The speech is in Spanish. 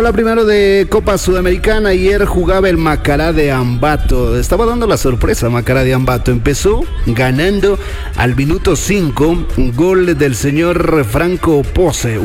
La primero de Copa Sudamericana, ayer jugaba el Macará de Ambato. Estaba dando la sorpresa Macará de Ambato. Empezó ganando al minuto 5, un gol del señor Franco Pose.